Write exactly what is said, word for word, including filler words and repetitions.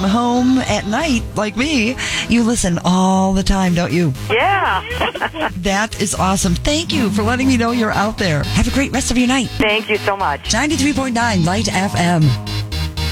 from home at night, like me, you listen all the time, don't you? Yeah. That is awesome. Thank you for letting me know you're out there. Have a great rest of your night. Thank you so much. ninety-three point nine Light F M.